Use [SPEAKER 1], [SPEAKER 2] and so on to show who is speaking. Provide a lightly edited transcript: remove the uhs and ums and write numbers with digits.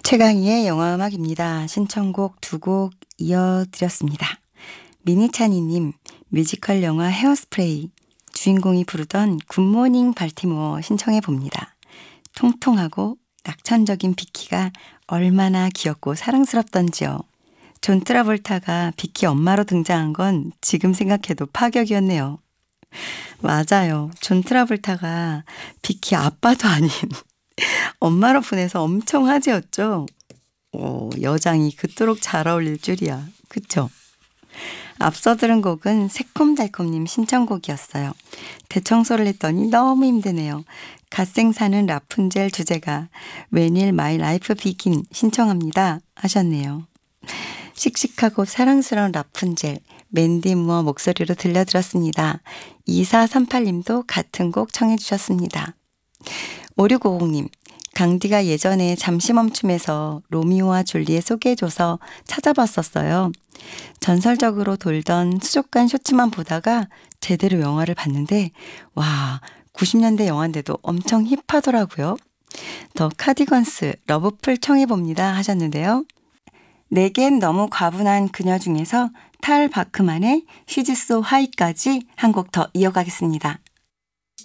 [SPEAKER 1] 최강희의 영화음악입니다. 신청곡 두 곡 이어드렸습니다. 미니찬이님, 뮤지컬 영화 헤어스프레이 주인공이 부르던 굿모닝 발티모어 신청해 봅니다. 통통하고 낙천적인 비키가 얼마나 귀엽고 사랑스럽던지요. 존 트라볼타가 비키 엄마로 등장한 건 지금 생각해도 파격이었네요. 맞아요. 존 트라볼타가 비키 아빠도 아닌 엄마로 보내서 엄청 화제였죠. 여장이 그토록 잘 어울릴 줄이야. 그쵸? 앞서 들은 곡은 새콤달콤님 신청곡이었어요. 대청소를 했더니 너무 힘드네요. 갓생 사는 라푼젤 주제가 When Will My Life Begin 신청합니다 하셨네요. 씩씩하고 사랑스러운 라푼젤 맨디 무어 목소리로 들려드렸습니다. 2438님도 같은 곡 청해 주셨습니다. 5650님, 강디가 예전에 잠시 멈춤에서 로미오와 줄리엣 소개해줘서 찾아봤었어요. 전설적으로 돌던 수족관 쇼츠만 보다가 제대로 영화를 봤는데 와, 90년대 영화인데도 엄청 힙하더라고요. 더 카디건스 러브풀 청해봅니다 하셨는데요. 내겐 너무 과분한 그녀 중에서 탈 바크만의 She's So High까지 한 곡 더 이어가겠습니다.